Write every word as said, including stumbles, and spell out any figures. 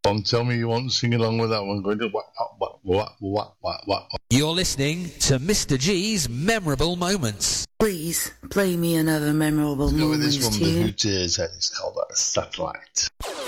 Bon, tell me you want to sing along with that one. Going to what, what, what, what, what, what. You're listening to Mister G's Memorable Moments. Please play me another memorable Let's go with moments this one, The tune. Hooters, and it's called uh, Satellite.